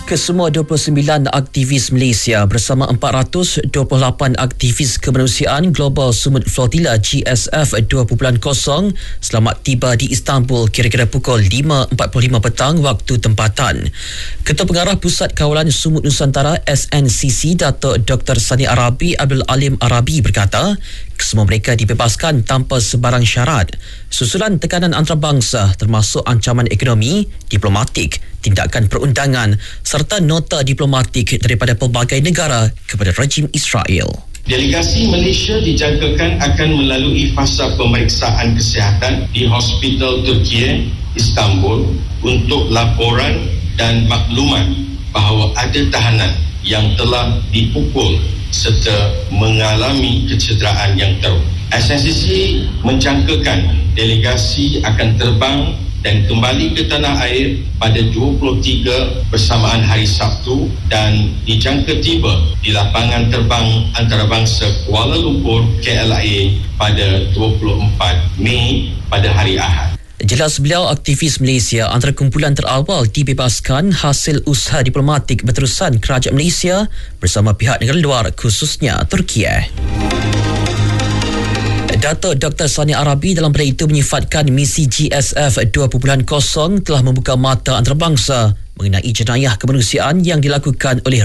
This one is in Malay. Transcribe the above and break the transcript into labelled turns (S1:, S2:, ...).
S1: Kesemua 29 aktivis Malaysia bersama 428 aktivis kemanusiaan Global Sumut Flotilla GSF 2.0 selamat tiba di Istanbul kira-kira pukul 5.45 petang waktu tempatan. Ketua Pengarah Pusat Kawalan Sumut Nusantara SNCC Datuk Dr. Sani Arabi Abdul Alim Arabi berkata, kesemua mereka dibebaskan tanpa sebarang syarat susulan tekanan antarabangsa termasuk ancaman ekonomi, diplomatik, tindakan perundangan serta nota diplomatik daripada pelbagai negara kepada rejim Israel.
S2: Delegasi Malaysia dijangkakan akan melalui fasa pemeriksaan kesihatan di Hospital Turkiye, Istanbul untuk laporan dan maklumat bahawa ada tahanan yang telah dipukul serta mengalami kecederaan yang teruk. SNCC menjangkakan delegasi akan terbang dan kembali ke tanah air pada 23 bersamaan hari Sabtu dan dijangka tiba di lapangan terbang antarabangsa Kuala Lumpur KLIA pada 24 Mei pada hari Ahad.
S1: Jelas beliau, aktivis Malaysia antara kumpulan terawal dibebaskan hasil usaha diplomatik berterusan kerajaan Malaysia bersama pihak negara luar khususnya Turkiye. Datuk Dr. Sani Arabi dalam pada itu menyifatkan misi GSF 2.0 telah membuka mata antarabangsa mengenai jenayah kemanusiaan yang dilakukan oleh